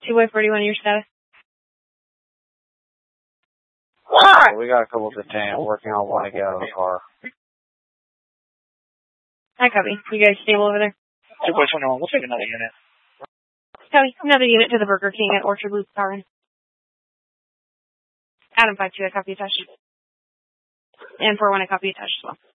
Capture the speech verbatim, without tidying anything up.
two by forty-one, your status. Alright. We got a couple of the tank working on one to get out of the car. Hi, copy. You guys stable over there? two by twenty-one, we'll take another unit. Copy. Another unit to the Burger King at Orchard Loop Power. Adam five two, I copy attached. And four one, I copy attached as well.